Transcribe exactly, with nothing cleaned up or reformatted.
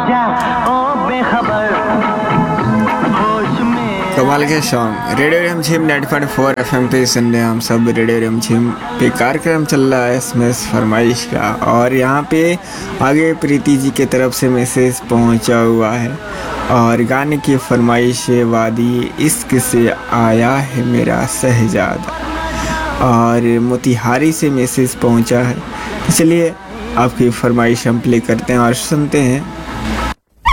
जा ओ बेखबर होश में। कमाल के सॉन्ग रेडियो रिमझिम ninety point four F M पे सुन रहे हैं हम सब। रेडियो रिमझिम पे कार्यक्रम चल रहा है एसएमएस फरमाइश का, और यहाँ पे आगे प्रीति जी के तरफ से मैसेज पहुँचा हुआ है और गाने की फरमाइश वादी इश्क से आया है मेरा शहजादा, और मोतिहारी से मैसेज पहुँचा है। तो चलिए आपकी फरमाइश हम प्ले करते हैं और सुनते हैं